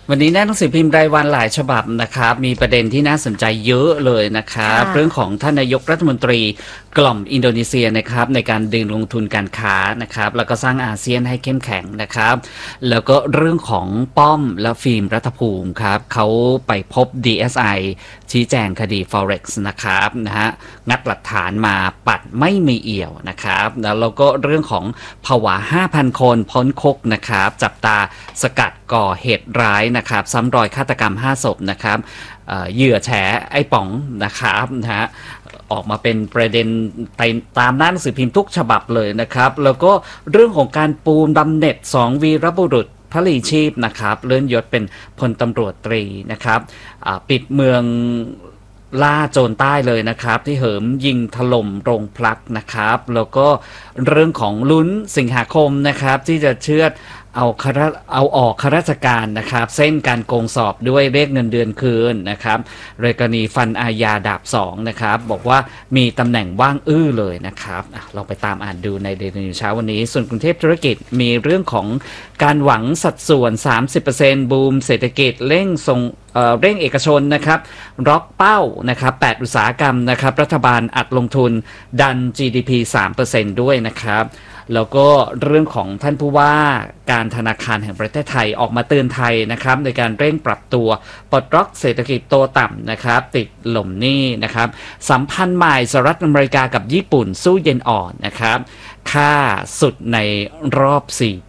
วันนี้หน้าหนังสือพิมพ์รายวันหลายฉบับนะครับมีประเด็นที่น่าสนใจเยอะเลยนะครับเรื่องของท่านนายกรัฐมนตรีกล่อมอินโดนีเซียนะครับในการดึงลงทุนการค้านะครับแล้วก็สร้างอาเซียนให้เข้มแข็งนะครับแล้วก็เรื่องของป้อมและฟิล์มรัฐภูมิครับเขาไปพบ DSI ชี้แจงคดี Forex นะครับนะฮะงัดหลักฐานมาปัดไม่มีเอี่ยวนะครับแล้วก็เรื่องของผวา 5,000 คนพ้นคุกนะครับจับตาสกัดก่อเหตุร้ายนะครับซ้ำรอยฆาตกรรม5ศพนะครับเหยื่อแฉไอ้ป๋องนะครับนะฮะออกมาเป็นประเด็นตามหน้าหนังสือพิมพ์ทุกฉบับเลยนะครับแล้วก็เรื่องของการปูนบำเหน็จ2วีรบุรุษพลีชีพนะครับเลื่อนยศเป็นพลตำรวจตรีนะครับปิดเมืองล่าโจรใต้เลยนะครับที่เหิมยิงถล่มโรงพลักนะครับแล้วก็เรื่องของลุ้นสิงหาคมนะครับที่จะเชือดเอาออกข้าราชการนะครับเส้นการโกงสอบด้วยเรียกเงินเดือนคืนนะครับกรณีฟันอาญาดาบ2นะครับบอกว่ามีตำแหน่งว่างอื้อเลยนะครับลองไปตามอ่านดูในเดลินิวเช้าวันนี้ส่วนกรุงเทพธุรกิจมีเรื่องของการหวังสัดส่วน 30% บูมเศรษฐกิจเร่งเอกชนนะครับล็อกเป้านะครับ8อุตสาหกรรมนะครับรัฐบาลอัดลงทุนดัน GDP 3% ด้วยนะครับแล้วก็เรื่องของท่านผู้ว่าการธนาคารแห่งประเทศไทยออกมาเตือนไทยนะครับในการเร่งปรับตัวปลดล็อกเศรษฐกิจโตต่ำนะครับติดหล่มหนี้นะครับสัมพันธ์ใหม่สหรัฐอเมริกากับญี่ปุ่นสู้เยนอ่อนนะครับค่าสุดในรอบ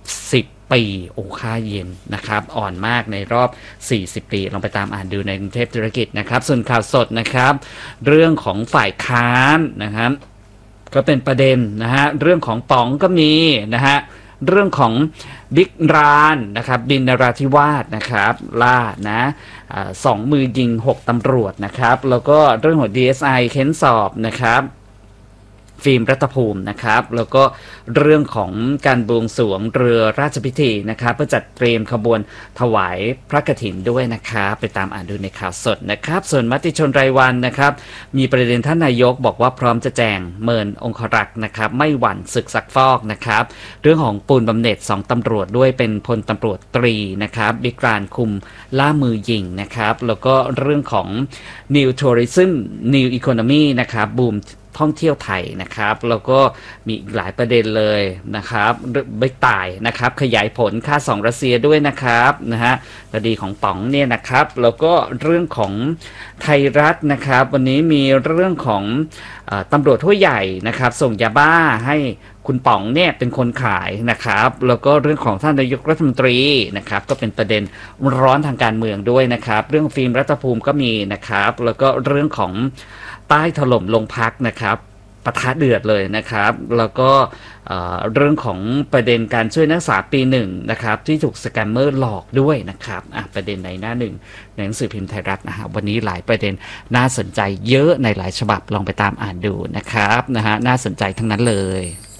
40 ปีค่าเยนนะครับอ่อนมากในรอบ40 ปีลองไปตามอ่านดูในกรุงเทพธุรกิจนะครับส่วนข่าวสดนะครับเรื่องของฝ่ายค้านนะครับก็เป็นประเด็นนะฮะเรื่องของป๋องก็มีนะฮะเรื่องของบิ๊กรานนะครับบินนราธิวาสนะครับล่านะ2 มือยิง6 ตำรวจนะครับแล้วก็เรื่องของ DSI เค้นสอบนะครับฟิล์มรัฐภูมินะครับแล้วก็เรื่องของการบวงสรวงเรือราชพิธีนะครับเพื่อจัดเตรียมขบวนถวายพระกฐินด้วยนะครับไปตามอ่านดูในข่าวสดนะครับส่วนมติชนรายวันนะครับมีประเด็นท่านนายกบอกว่าพร้อมจะแจงเมินองครักษ์นะครับไม่หวั่นศึกซักฟอกนะครับเรื่องของปูนบำเหน็จ2 ตำรวจด้วยเป็นพลตำรวจตรีนะครับบิ๊กรานคุมล่ามือยิงนะครับแล้วก็เรื่องของ New Tourism New Economy นะครับบูมท่องเที่ยวไทยนะครับแล้วก็มีอีกหลายประเด็นเลยนะครับบิ๊กต่ายนะครับขยายผลค่า2รัสเซียด้วยนะครับนะฮะคดีของป๋องเนี่ยนะครับแล้วก็เรื่องของไทยรัฐนะครับวันนี้มีเรื่องของตำรวจทั่วใหญ่นะครับส่งยาบ้าให้คุณป๋องเนี่ยเป็นคนขายนะครับแล้วก็เรื่องของท่านนายกรัฐมนตรีนะครับก็เป็นประเด็นร้อนทางการเมืองด้วยนะครับเรื่องฟิล์มรัฐภูมิก็มีนะครับแล้วก็เรื่องของใต้ถล่มโรงพักนะครับปะทะเดือดเลยนะครับแล้วก็เรื่องของประเด็นการช่วยนักศึกษาปี 1นะครับที่ถูกสแกมเมอร์หลอกด้วยนะครับประเด็นในหน้า 1ในหนังสือพิมพ์ไทยรัฐนะฮะวันนี้หลายประเด็นน่าสนใจเยอะในหลายฉบับลองไปตามอ่านดูนะครับนะฮะน่าสนใจทั้งนั้นเลย